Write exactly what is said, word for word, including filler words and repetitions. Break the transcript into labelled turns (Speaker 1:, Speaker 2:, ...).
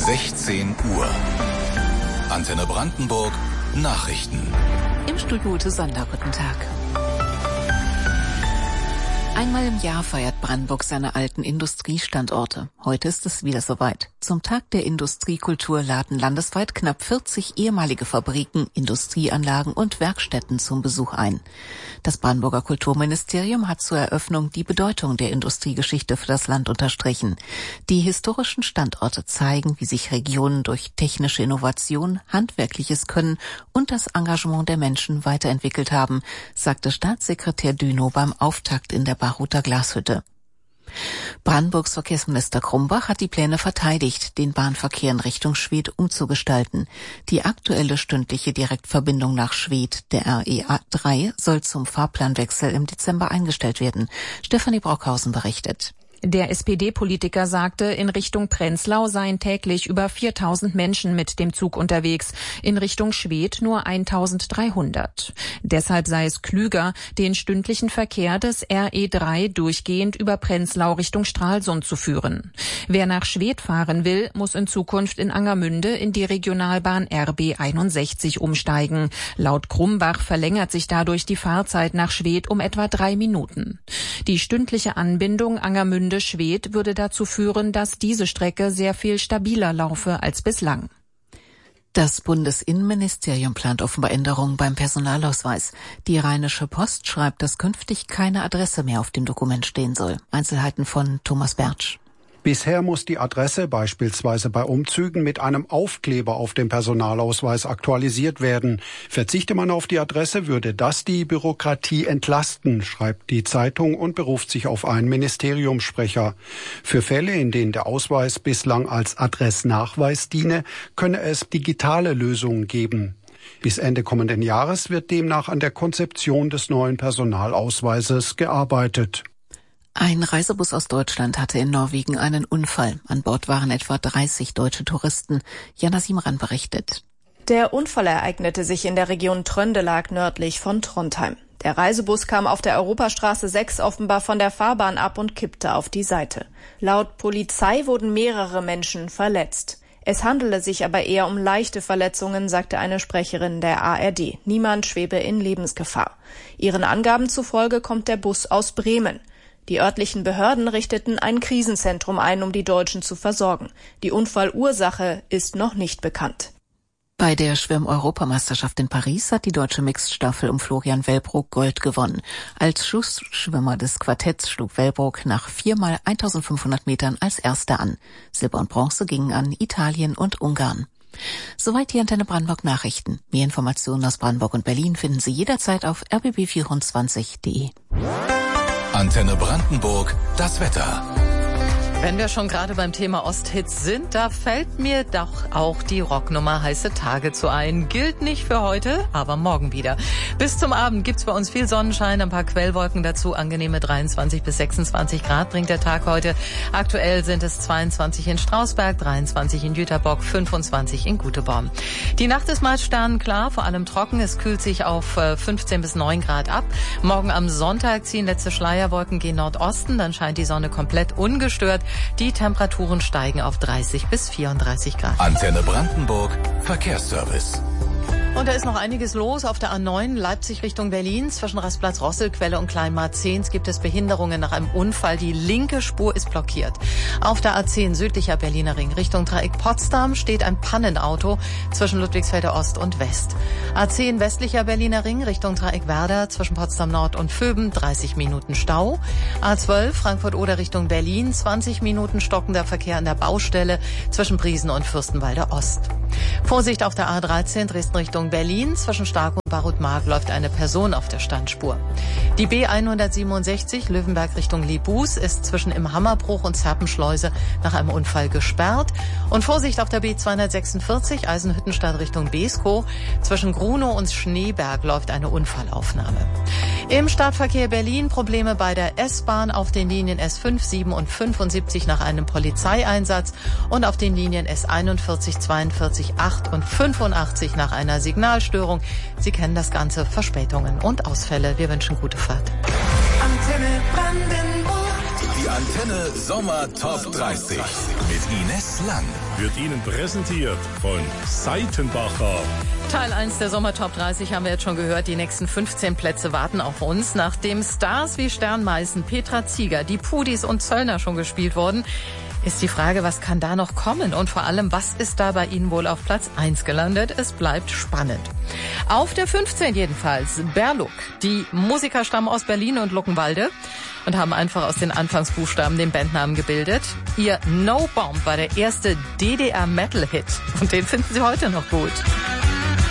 Speaker 1: sechzehn Uhr. Antenne Brandenburg Nachrichten.
Speaker 2: Im Studio Ute Sonder, guten Tag. Einmal im Jahr feiert Brandenburg seine alten Industriestandorte. Heute ist es wieder soweit. Zum Tag der Industriekultur laden landesweit knapp vierzig ehemalige Fabriken, Industrieanlagen und Werkstätten zum Besuch ein. Das Brandenburger Kulturministerium hat zur Eröffnung die Bedeutung der Industriegeschichte für das Land unterstrichen. Die historischen Standorte zeigen, wie sich Regionen durch technische Innovation, handwerkliches Können und das Engagement der Menschen weiterentwickelt haben, sagte Staatssekretär Dünow beim Auftakt in der Baruther Glashütte. Brandenburgs Verkehrsminister Krumbach hat die Pläne verteidigt, den Bahnverkehr in Richtung Schwedt umzugestalten. Die aktuelle stündliche Direktverbindung nach Schwedt, der R E drei, soll zum Fahrplanwechsel im Dezember eingestellt werden. Stefanie Brockhausen berichtet.
Speaker 3: Der S P D-Politiker sagte, in Richtung Prenzlau seien täglich über viertausend Menschen mit dem Zug unterwegs, in Richtung Schwedt nur eintausenddreihundert. Deshalb sei es klüger, den stündlichen Verkehr des R E drei durchgehend über Prenzlau Richtung Stralsund zu führen. Wer nach Schwedt fahren will, muss in Zukunft in Angermünde in die Regionalbahn R B einundsechzig umsteigen. Laut Krumbach verlängert sich dadurch die Fahrzeit nach Schwedt um etwa drei Minuten. Die stündliche Anbindung Angermünde Schwedt würde dazu führen, dass diese Strecke sehr viel stabiler laufe als bislang.
Speaker 2: Das Bundesinnenministerium plant offenbar Änderungen beim Personalausweis. Die Rheinische Post schreibt, dass künftig keine Adresse mehr auf dem Dokument stehen soll. Einzelheiten von Thomas Bertsch.
Speaker 4: Bisher muss die Adresse beispielsweise bei Umzügen mit einem Aufkleber auf dem Personalausweis aktualisiert werden. Verzichte man auf die Adresse, würde das die Bürokratie entlasten, schreibt die Zeitung und beruft sich auf einen Ministeriumssprecher. Für Fälle, in denen der Ausweis bislang als Adressnachweis diene, könne es digitale Lösungen geben. Bis Ende kommenden Jahres wird demnach an der Konzeption des neuen Personalausweises gearbeitet.
Speaker 2: Ein Reisebus aus Deutschland hatte in Norwegen einen Unfall. An Bord waren etwa dreißig deutsche Touristen. Jana Simran berichtet.
Speaker 5: Der Unfall ereignete sich in der Region Trøndelag nördlich von Trondheim. Der Reisebus kam auf der Europastraße sechs offenbar von der Fahrbahn ab und kippte auf die Seite. Laut Polizei wurden mehrere Menschen verletzt. Es handele sich aber eher um leichte Verletzungen, sagte eine Sprecherin der A R D. Niemand schwebe in Lebensgefahr. Ihren Angaben zufolge kommt der Bus aus Bremen. Die örtlichen Behörden richteten ein Krisenzentrum ein, um die Deutschen zu versorgen. Die Unfallursache ist noch nicht bekannt.
Speaker 2: Bei der Schwimm-Europameisterschaft in Paris hat die deutsche Mixed-Staffel um Florian Wellbrock Gold gewonnen. Als Schussschwimmer des Quartetts schlug Wellbrock nach viermal eintausendfünfhundert Metern als Erster an. Silber und Bronze gingen an Italien und Ungarn. Soweit die Antenne Brandenburg Nachrichten. Mehr Informationen aus Brandenburg und Berlin finden Sie jederzeit auf r b b vierundzwanzig punkt d e.
Speaker 1: Antenne Brandenburg, das Wetter.
Speaker 6: Wenn wir schon gerade beim Thema Osthits sind, da fällt mir doch auch die Rocknummer Heiße Tage zu ein. Gilt nicht für heute, aber morgen wieder. Bis zum Abend gibt's bei uns viel Sonnenschein, ein paar Quellwolken dazu. Angenehme dreiundzwanzig bis sechsundzwanzig Grad bringt der Tag heute. Aktuell sind es zweiundzwanzig in Strausberg, dreiundzwanzig in Jüterbock, fünfundzwanzig in Güteborn. Die Nacht ist meist sternenklar, vor allem trocken. Es kühlt sich auf fünfzehn bis neun Grad ab. Morgen am Sonntag ziehen letzte Schleierwolken gen Nordosten, dann scheint die Sonne komplett ungestört. Die Temperaturen steigen auf dreißig bis vierunddreißig Grad.
Speaker 1: Antenne Brandenburg, Verkehrsservice.
Speaker 6: Und da ist noch einiges los auf der A neun Leipzig Richtung Berlin. Zwischen Rastplatz Rosselquelle und Kleinmarzehns gibt es Behinderungen nach einem Unfall. Die linke Spur ist blockiert. Auf der A zehn südlicher Berliner Ring Richtung Dreieck Potsdam steht ein Pannenauto zwischen Ludwigsfelder Ost und West. A zehn westlicher Berliner Ring Richtung Dreieck Werder zwischen Potsdam Nord und Vöben dreißig Minuten Stau. A zwölf Frankfurt-Oder Richtung Berlin zwanzig Minuten stockender Verkehr an der Baustelle zwischen Briesen und Fürstenwalde Ost. Vorsicht auf der A dreizehn Dresden Richtung Berlin. Zwischen Stark und Barutmark läuft eine Person auf der Standspur. Die B hundertsiebenundsechzig Löwenberg Richtung Libus ist zwischen im Hammerbruch und Zerpenschleuse nach einem Unfall gesperrt. Und Vorsicht auf der B zweihundertsechsundvierzig Eisenhüttenstadt Richtung Beeskow. Zwischen Grunow und Schneeberg läuft eine Unfallaufnahme. Im Stadtverkehr Berlin Probleme bei der S-Bahn auf den Linien S fünf, sieben und fünfundsiebzig nach einem Polizeieinsatz und auf den Linien S einundvierzig, zweiundvierzig, acht und fünfundachtzig nach einer Signalstörung. Sie kennen das Ganze, Verspätungen und Ausfälle. Wir wünschen gute Fahrt.
Speaker 1: Antenne Brandenburg. Die Antenne Sommer Top dreißig. mit Ines Lang.
Speaker 7: Wird Ihnen präsentiert von Seitenbacher.
Speaker 6: Teil eins der Sommer Top dreißig haben wir jetzt schon gehört. Die nächsten fünfzehn Plätze warten auf uns. Nachdem Stars wie Sternmeißen, Petra Zieger, die Pudis und Zöllner schon gespielt wurden, ist die Frage, was kann da noch kommen? Und vor allem, was ist da bei Ihnen wohl auf Platz eins gelandet? Es bleibt spannend. Auf der fünfzehn jedenfalls Berluk. Die Musiker stammen aus Berlin und Luckenwalde und haben einfach aus den Anfangsbuchstaben den Bandnamen gebildet. Ihr No Bomb war der erste D D R-Metal-Hit und den finden Sie heute noch gut.